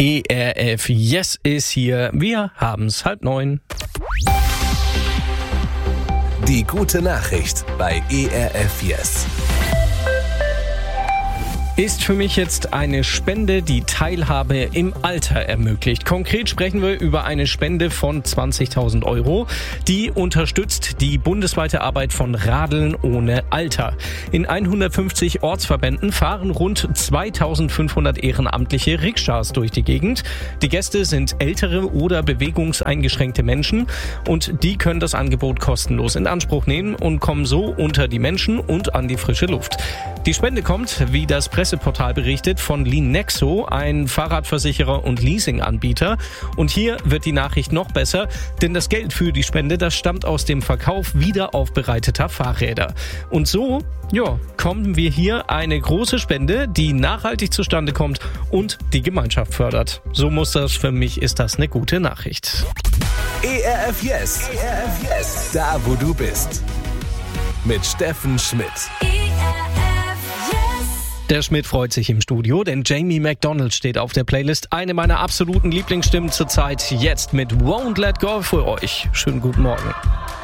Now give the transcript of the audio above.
ERF Yes ist hier. Wir haben's 8:30. Die gute Nachricht bei ERF Yes. Ist für mich jetzt eine Spende, die Teilhabe im Alter ermöglicht. Konkret sprechen wir über eine Spende von 20.000 €, die unterstützt die bundesweite Arbeit von Radeln ohne Alter. In 150 Ortsverbänden fahren rund 2.500 ehrenamtliche Rikschas durch die Gegend. Die Gäste sind ältere oder bewegungseingeschränkte Menschen und die können das Angebot kostenlos in Anspruch nehmen und kommen so unter die Menschen und an die frische Luft. Die Spende kommt, wie das Presseportal berichtet, von Linexo, ein Fahrradversicherer und Leasinganbieter. Und hier wird die Nachricht noch besser, denn das Geld für die Spende, das stammt aus dem Verkauf wiederaufbereiteter Fahrräder. Und so, kommen wir hier eine große Spende, die nachhaltig zustande kommt und die Gemeinschaft fördert. So muss das, für mich ist das eine gute Nachricht. ERF Yes. ERF Yes. Da, wo du bist. Mit Steffen Schmidt. Der Schmidt freut sich im Studio, denn Jamie McDonald steht auf der Playlist. Eine meiner absoluten Lieblingsstimmen zurzeit. Jetzt mit Won't Let Go für euch. Schönen guten Morgen.